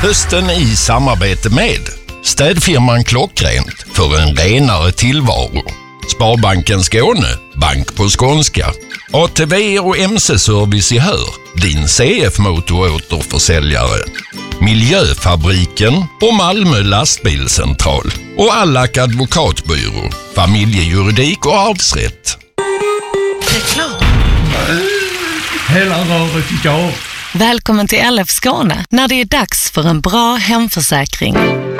Hösten i samarbete med städfirman Klockrent för en renare tillvaro. Sparbanken Skåne, bank på skånska. ATV och MC-service i Hör, din CF-motoråterförsäljare. Miljöfabriken och Malmö lastbilscentral. Och Allak advokatbyrå, familjejuridik och arvsrätt. Reklam. Hela röret gick av. Välkommen till LF Skåne när det är dags för en bra hemförsäkring.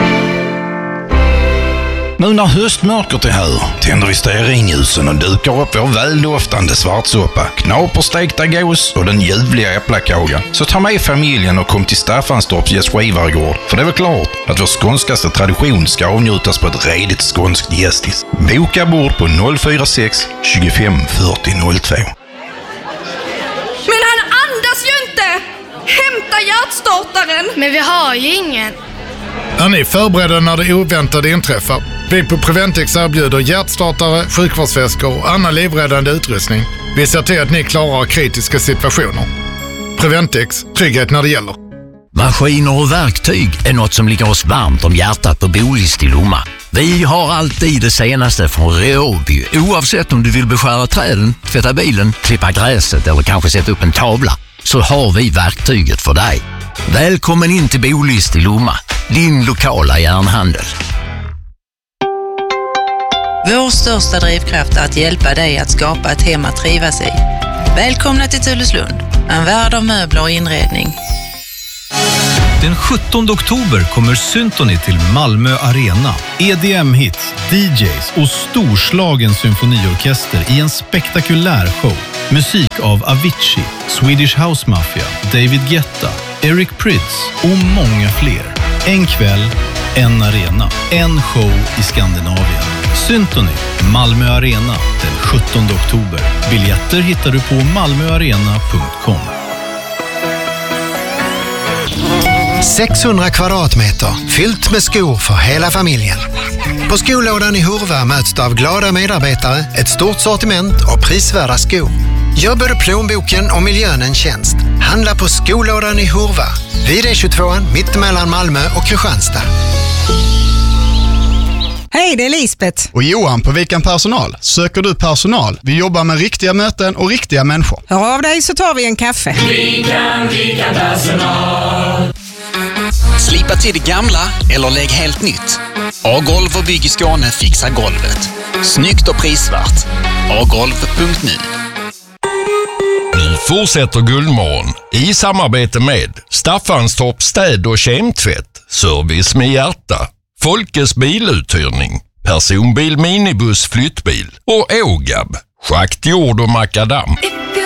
Nu när höstmörkret är här tänder vi stearinljusen och dukar upp vår väldoftande svartsoppa, knaperstekta gås och den ljuvliga äpplakaga. Så ta med familjen och kom till Staffanstorps gästgivargård, för det är väl klart att vår skånskaste tradition ska avnjutas på ett redigt skånskt gästis. Boka bord på 046 25 40 02. Men han andas ju inte! Hämta hjärtstartaren! Men vi har ju ingen. Är ni förberedda när det oväntade inträffar? Vi på Preventix erbjuder hjärtstartare, sjukvårdsväskor och annan livräddande utrustning. Vi ser till att ni klarar kritiska situationer. Preventix, trygghet när det gäller. Maskiner och verktyg är något som ligger oss varmt om hjärtat på Bolist i Lomma. Vi har alltid det senaste från Råby, oavsett om du vill beskära träden, tvätta bilen, klippa gräset eller kanske sätta upp en tavla, så har vi verktyget för dig. Välkommen in till Bolist i Lomma, din lokala järnhandel. Vår största drivkraft är att hjälpa dig att skapa ett hem att trivas i. Välkomna till Tulleslund, en värld av möbler och inredning. Den 17 oktober kommer Symphony till Malmö Arena. EDM-hits, DJs och storslagen symfoniorkester i en spektakulär show. Musik av Avicii, Swedish House Mafia, David Guetta, Eric Prydz och många fler. En kväll, en arena, en show i Skandinavien. Symphony, Malmö Arena, den 17 oktober. Biljetter hittar du på malmoarena.com. 600 kvadratmeter, fyllt med skor för hela familjen. På skolådan i Hurva möts av glada medarbetare, ett stort sortiment och prisvärda skor. Gör både plånboken och miljön en tjänst. Handla på skolådan i Hurva, vid E22 mitt mellan Malmö och Kristianstad. Hej, det är Lisbeth. Och Johan på Vikan Personal. Söker du personal? Vi jobbar med riktiga möten och riktiga människor. Hör av dig så tar vi en kaffe. Vikan Personal. Slipa till det gamla eller lägg helt nytt. A-golv och Bygg i Skåne fixar golvet. Snyggt och prisvärt. agolv.nu. Nu fortsätter Guldmorgon i samarbete med Staffanstorp städ- och kemtvätt, service med hjärta, Folkes biluthyrning, personbil, minibuss, flyttbil och Ågab, schaktjord och makadam.